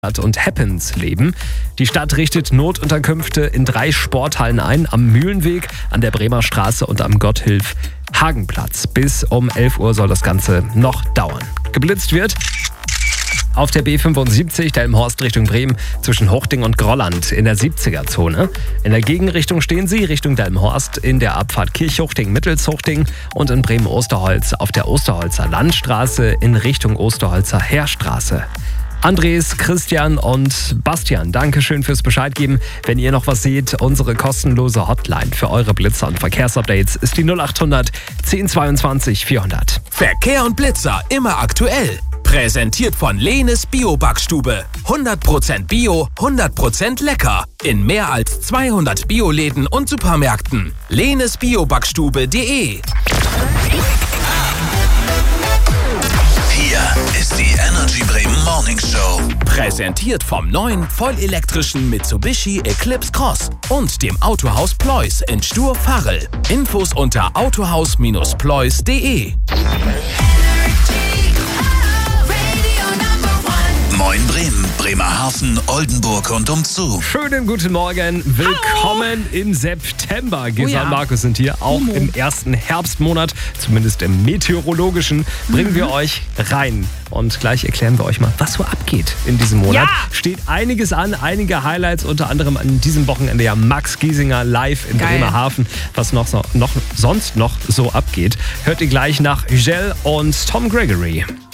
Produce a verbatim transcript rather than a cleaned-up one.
und Happens leben. Die Stadt richtet Notunterkünfte in drei Sporthallen ein, am Mühlenweg, an der Bremer Straße und am Gotthilf-Hagenplatz. Bis um elf Uhr soll das Ganze noch dauern. Geblitzt wird auf der B fünfundsiebzig, Delmenhorst Richtung Bremen, zwischen Huchting und Grolland in der siebziger-Zone. In der Gegenrichtung stehen Sie Richtung Delmenhorst in der Abfahrt Kirchhuchting-Mittelshuchting und in Bremen-Osterholz auf der Osterholzer Landstraße in Richtung Osterholzer Heerstraße. Andres, Christian und Bastian, Dankeschön fürs Bescheid geben. Wenn ihr noch was seht, unsere kostenlose Hotline für eure Blitzer und Verkehrsupdates ist die null acht hundert zehn zweiundzwanzig vierhundert. Verkehr und Blitzer immer aktuell. Präsentiert von Lehnes Bio-Backstube. hundert Prozent Bio, hundert Prozent lecker. In mehr als zweihundert Bioläden und Supermärkten. lehnes bio backstube punkt de. Hier ist die Energy Bremen Morning Show. Präsentiert vom neuen vollelektrischen Mitsubishi Eclipse Cross und dem Autohaus Ploys in Stur-Farrel. Infos unter autohaus Bindestrich ploys punkt de. Moin Bremen, Bremerhaven, Oldenburg und umzu. Schönen guten Morgen, willkommen Hallo. Im September. Gesa Oh ja. und Markus sind hier, auch Hallo. im ersten Herbstmonat, zumindest im meteorologischen, bringen mhm. wir euch rein. Und gleich erklären wir euch mal, was so abgeht in diesem Monat. Ja. Steht einiges an, einige Highlights, unter anderem an diesem Wochenende ja Max Giesinger live in Geil. Bremerhaven. Was noch, noch, sonst noch so abgeht, hört ihr gleich nach Gel und Tom Gregory.